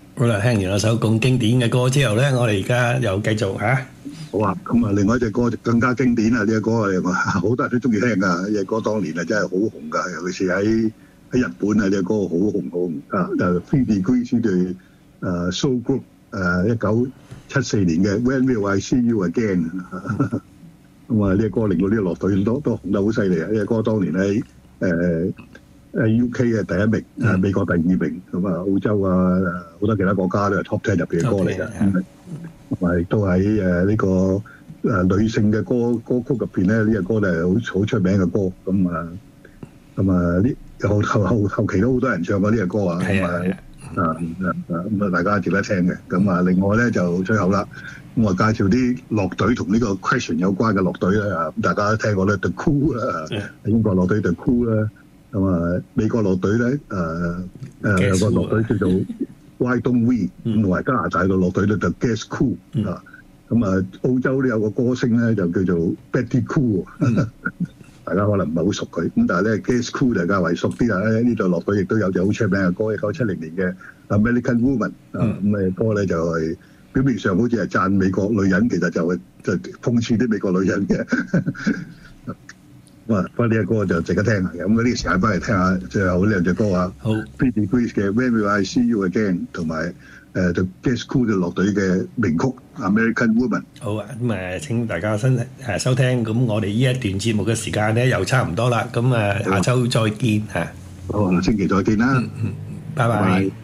好啦，聽完嗰首咁經典嘅歌之後咧，我哋而家又繼續嚇。 好啊，咁啊，另外一隻歌就更加經典啊！呢隻歌啊，好多人都中意聽㗎。呢隻歌當年啊真係好紅㗎，尤其是喺日本啊，呢隻歌好紅好紅啊！就 Three Degrees 對Soul Group 1974年嘅 When Will I See You Again 咁啊，呢隻歌令到呢個樂隊都紅得好犀利啊！呢隻歌當年喺UK 嘅第一名，美國第二名，咁啊澳洲啊好多其他國家都係 Top 10入邊嘅歌嚟㗎。同埋都喺呢個女性嘅歌曲入邊咧，呢隻歌咧係好出名嘅歌。咁呢後期都好多人唱過呢隻歌啊。咁啊大家值得聽嘅。咁啊另外咧就最後啦，咁我介紹啲樂隊同呢個 Question 有關嘅樂隊咧啊，大家都聽過咧 The Cool 啦，英國樂隊 The Cool 啦。咁啊美國樂隊咧有個樂隊叫做Why Don't We 同埋加拿大嘅樂隊咧就 Guess Cool 啊，咁啊澳洲都有個歌星咧就叫做 Betty Cool，大家可能唔係好熟佢，咁但係咧 Guess Cool 就較為熟啲啦。呢隊樂隊亦都有隻好出名嘅歌，1970年嘅 American Woman 啊，咁嘅歌咧就係表面上好似係讚美國女人，其實就諷刺啲美國女人嘅。不過呢隻歌就值得聽下嘅，咁呢個時間翻嚟聽下最後兩隻歌啊。好 ，Three Degrees 嘅 When Will I See You Again， 同埋The Guess Cool 嘅樂隊嘅名曲 American Woman。 好啊，咁請大家收聽，咁我哋呢一段節目嘅時間咧又差唔多啦，咁下週再見嚇。 好，星期再見啦。 拜拜。